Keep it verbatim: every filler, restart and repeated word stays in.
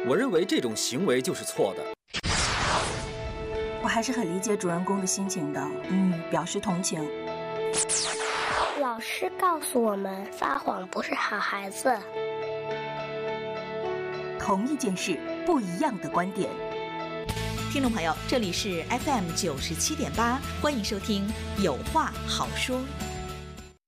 我认为这种行为就是错的。 我还是很理解主人公的心情的，嗯，表示同情。 老师告诉我们，撒谎不是好孩子。 同一件事，不一样的观点。 听众朋友，这里是 F M 九十七点八，欢迎收听《有话好说》。